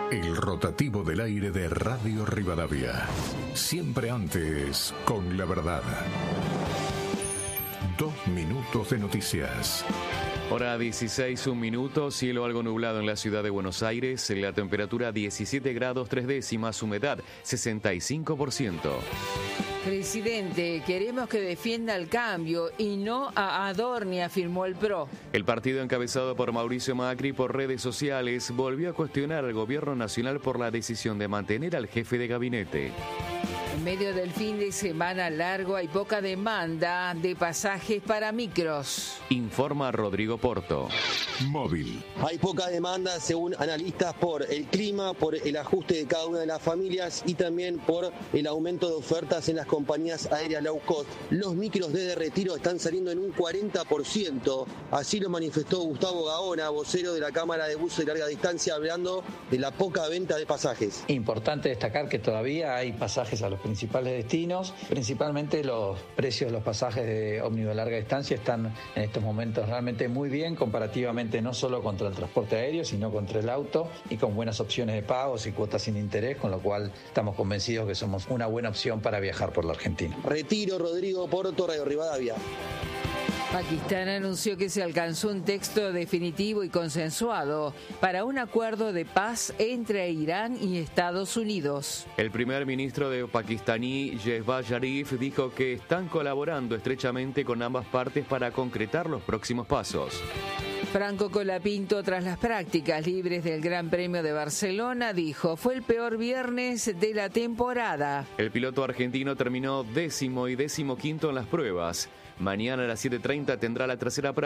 El rotativo del aire de Radio Rivadavia. Siempre antes, con la verdad. 2 minutos de noticias. Hora 16, 1 minuto, cielo algo nublado en la ciudad de Buenos Aires, la temperatura 17 grados 3 décimas, humedad 65%. Presidente, queremos que defienda el cambio y no a Adorni, afirmó el PRO. El partido encabezado por Mauricio Macri por redes sociales volvió a cuestionar al gobierno nacional por la decisión de mantener al jefe de gabinete. En medio del fin de semana largo hay poca demanda de pasajes para micros. Informa Rodrigo Porto. Móvil. Hay poca demanda según analistas por el clima, por el ajuste de cada una de las familias y también por el aumento de ofertas en las compañías aéreas low cost. Los micros de Retiro están saliendo en un 40%, así lo manifestó Gustavo Gaona, vocero de la Cámara de Buses de Larga Distancia, hablando de la poca venta de pasajes. Importante destacar que todavía hay pasajes a los principales destinos, principalmente los precios de los pasajes de ómnibus de larga distancia están en estos momentos realmente muy bien, comparativamente no solo contra el transporte aéreo, sino contra el auto y con buenas opciones de pagos y cuotas sin interés, con lo cual estamos convencidos que somos una buena opción para viajar por la Argentina. Retiro, Rodrigo Porto, Radio Rivadavia. Pakistán anunció que se alcanzó un texto definitivo y consensuado para un acuerdo de paz entre Irán y Estados Unidos. El primer ministro de pakistaní, Shehbaz Sharif, dijo que están colaborando estrechamente con ambas partes para concretar los próximos pasos. Franco Colapinto, tras las prácticas libres del Gran Premio de Barcelona, dijo: fue el peor viernes de la temporada. El piloto argentino terminó 10º y 15º en las pruebas. Mañana a las 7:30 tendrá la tercera práctica.